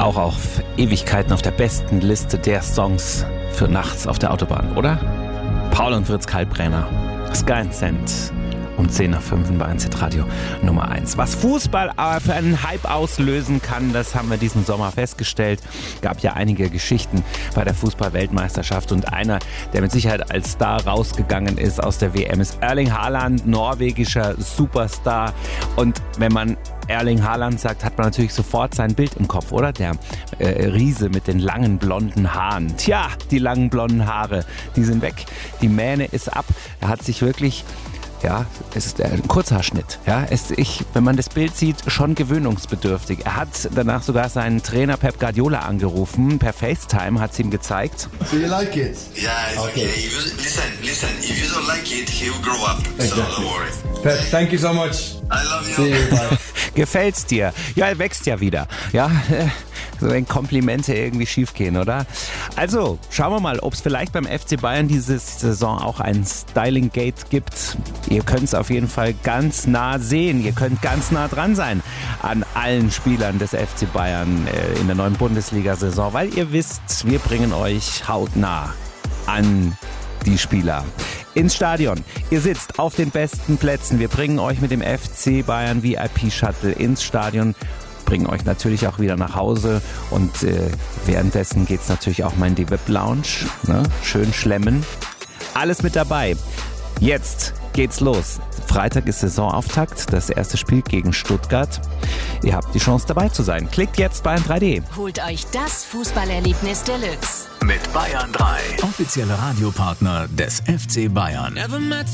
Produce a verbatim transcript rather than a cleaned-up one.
auch auf Ewigkeiten auf der besten Liste der Songs für nachts auf der Autobahn, oder? Paul und Fritz Kalkbrenner, Sky and Sand. Um zehn nach fünf bei eins Radio Nummer eins. Was Fußball aber für einen Hype auslösen kann, das haben wir diesen Sommer festgestellt. Gab ja einige Geschichten bei der Fußball-Weltmeisterschaft und einer, der mit Sicherheit als Star rausgegangen ist aus der W M, ist Erling Haaland, norwegischer Superstar. Und wenn man Erling Haaland sagt, hat man natürlich sofort sein Bild im Kopf, oder? Der äh, Riese mit den langen blonden Haaren. Tja, die langen blonden Haare, die sind weg. Die Mähne ist ab. Er hat sich wirklich... Ja, es ist ein Kurzhaarschnitt. Ja, es ich, wenn man das Bild sieht, schon gewöhnungsbedürftig. Er hat danach sogar seinen Trainer Pep Guardiola angerufen. Per FaceTime hat es ihm gezeigt. So you like it? Yeah, it's okay. okay. If you, listen, listen. If you don't like it, he will grow up. Exactly. So don't worry. Pep, thank you so much. I love you. See you, bye. Gefällt's dir? Ja, er wächst ja wieder. Ja, so wenn Komplimente irgendwie schief gehen, oder? Also, schauen wir mal, ob es vielleicht beim F C Bayern diese Saison auch ein Styling-Gate gibt. Ihr könnt es auf jeden Fall ganz nah sehen. Ihr könnt ganz nah dran sein an allen Spielern des F C Bayern in der neuen Bundesliga-Saison, weil ihr wisst, wir bringen euch hautnah an die Spieler ins Stadion. Ihr sitzt auf den besten Plätzen. Wir bringen euch mit dem F C Bayern V I P-Shuttle ins Stadion, bringen euch natürlich auch wieder nach Hause und äh, währenddessen geht's natürlich auch mal in die V I P-Lounge. Ne? Schön schlemmen. Alles mit dabei. Jetzt geht's los. Freitag ist Saisonauftakt, das erste Spiel gegen Stuttgart. Ihr habt die Chance dabei zu sein. Klickt jetzt Bayern drei D. Holt euch das Fußballerlebnis Deluxe. Mit Bayern drei. Offizieller Radiopartner des F C Bayern.